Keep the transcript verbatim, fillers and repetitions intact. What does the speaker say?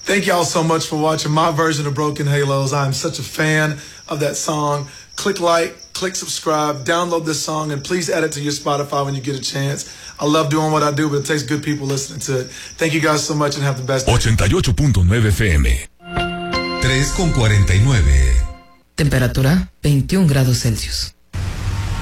Thank y'all so much for watching my version of Broken Halos. I'm such a fan of that song. Click like, click subscribe, download this song, and please add it to your Spotify when you get a chance. I love doing what I do, but it takes good people listening to it. Thank you guys so much and have the best day. ochenta y ocho punto nueve F M. tres con cuarenta y nueve. Temperatura veintiún grados Celsius.